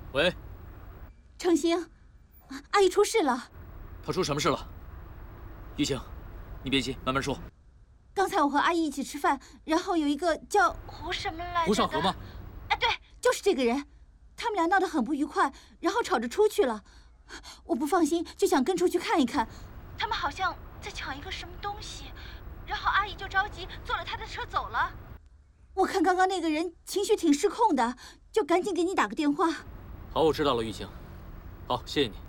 喂， 程星，阿姨出事了。 她出什么事了？玉晴，你别急，慢慢说。 刚才我和阿姨一起吃饭，然后有一个叫胡什么来着的？ 胡少河吗？ 哎，对，就是这个人。他们俩闹得很不愉快，然后吵着出去了。我不放心，就想跟出去看一看。他们好像在抢一个什么东西，然后阿姨就着急坐了他的车走了。我看刚刚那个人情绪挺失控的，就赶紧给你打个电话。 好，我知道了，玉晴。好，谢谢你。